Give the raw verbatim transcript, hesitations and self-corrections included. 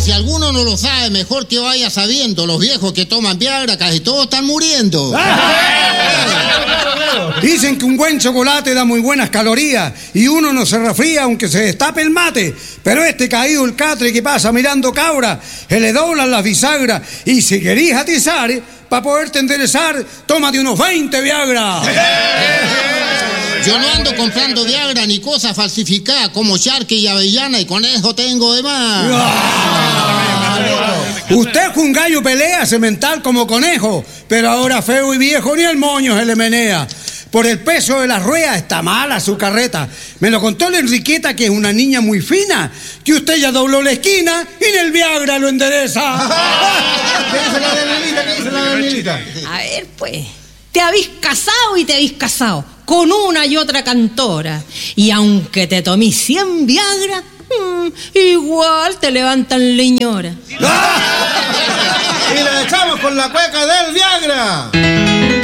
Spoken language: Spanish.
si alguno no lo sabe, mejor que vaya sabiendo. Los viejos que toman Viagra casi todos están muriendo. Dicen que un buen chocolate da muy buenas calorías y uno no se resfría aunque se destape el mate. Pero este caído el catre que pasa mirando cabra, se le doblan las bisagras. Y si querís atizar, para poderte enderezar, tómate unos veinte Viagra. Yo no ando comprando Viagra ni cosas falsificadas como charque y avellana, y con eso tengo de más. Usted es un gallo pelea semental como conejo, pero ahora feo y viejo ni el moño se le menea. Por el peso de las ruedas está mala su carreta. Me lo contó la Enriqueta, que es una niña muy fina, que usted ya dobló la esquina y en el Viagra lo endereza. ¿Qué dice la Danielita? ¿Qué dice la Danielita? A ver, pues, te habéis casado y te habéis casado con una y otra cantora. Y aunque te tomís cien Viagra, mmm, igual te levantan leñora. Y la echamos con la cueca del Viagra.